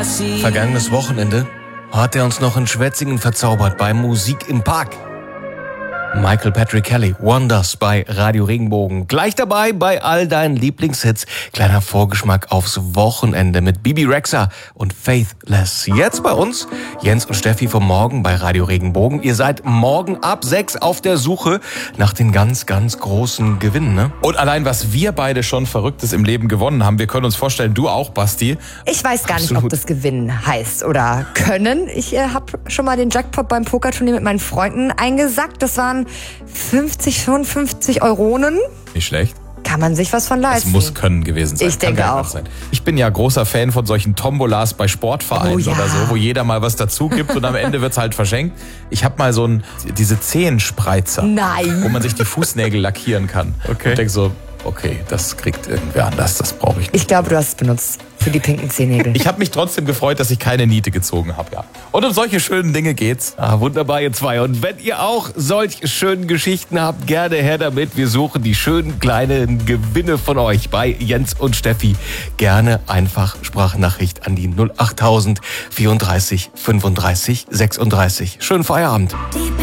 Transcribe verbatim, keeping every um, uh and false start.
Vergangenes Wochenende hat er uns noch in Schwetzingen verzaubert bei Musik im Park. Michael Patrick Kelly, Wonders bei Radio Regenbogen. Gleich dabei bei all deinen Lieblingshits. Kleiner Vorgeschmack aufs Wochenende mit Bibi Rexha und Faithless. Jetzt bei uns Jens und Steffi vom Morgen bei Radio Regenbogen. Ihr seid morgen ab sechs auf der Suche nach den ganz, ganz großen Gewinnen, ne? Und allein, was wir beide schon Verrücktes im Leben gewonnen haben, wir können uns vorstellen, du auch, Basti. Ich weiß gar Absolut. nicht, ob das Gewinnen heißt oder können. Ich äh, habe schon mal den Jackpot beim Pokerturnier mit meinen Freunden eingesackt. Das waren fünfzig, fünfundfünfzig Euronen. Nicht schlecht. Kann man sich was von Das leisten. muss Können gewesen sein. Ich denke Kann gar auch. nicht sein. Ich bin ja großer Fan von solchen Tombolas bei Sportvereinen Oh ja. oder so, wo jeder mal was dazu gibt und am Ende wird's halt verschenkt. Ich habe mal so ein, diese Zehenspreizer, Nein. wo man sich die Fußnägel lackieren kann. Okay. Und denk so, okay, das kriegt irgendwer anders, das brauche ich nicht. Ich glaube, du hast es benutzt für die pinken Zehennägel. Ich habe mich trotzdem gefreut, dass ich keine Niete gezogen habe, ja. Und um solche schönen Dinge geht's. Ah, wunderbar, ihr zwei. Und wenn ihr auch solch schönen Geschichten habt, gerne her damit. Wir suchen die schönen kleinen Gewinne von euch bei Jens und Steffi. Gerne einfach Sprachnachricht an die null achttausend vierunddreißig fünfunddreißig sechsunddreißig. Schönen Feierabend.